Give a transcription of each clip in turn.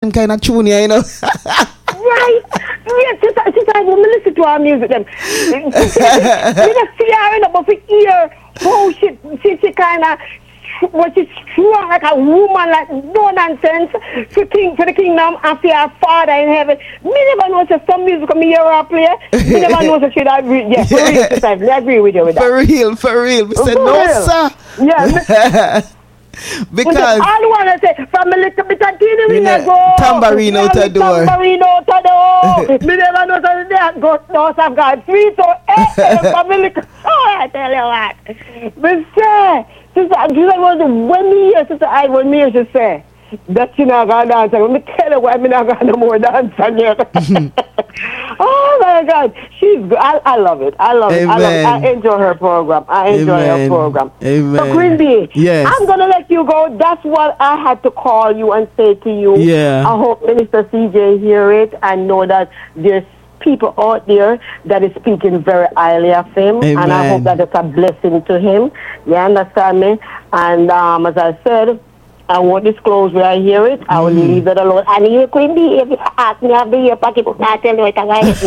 them kind of tune here, you know. Right. Yes, sister, I will listen to our music then. You just see her, you know, but we hear how she kind of, what she's strong like a woman, like no nonsense for the kingdom and for our Father in heaven. Me never know that some music me hear her play. Me never know that she agree. Yeah, for real, sister, I agree with you with that. For real. We said no, sir. Yeah. Because all you want to say, from a little bit of teeny, we go. Tambourine out the door. Tambourine out the door. Me never know that they go house of God. Sweet, so, from a little. Oh, I tell you what. But say, sister, when me hear, sister, when me hear, she say, that she not going to dance. Let me tell you why me not going to no more dance yet. Oh my God, she's good. I love it. I love it. I enjoy her program. Amen. So Queen B, yes. I'm gonna let you go. That's what I had to call you and say to you. Yeah. I hope Minister CJ hear it and know that there's people out there that is speaking very highly of him. Amen. And I hope that it's a blessing to him. You understand me? And as I said, I won't disclose where I hear it. I will leave it alone. And you Queen B, if you ask me, I'll be your pocketbook. I tell you it.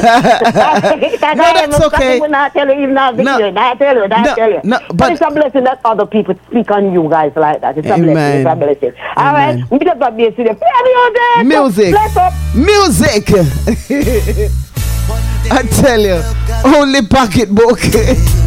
That's okay. I tell you even now. I tell you. No, but it's a blessing that other people speak on you guys like that. It's a blessing. It's a blessing. All right. We just got to play music. Music. I tell you, only pocketbook.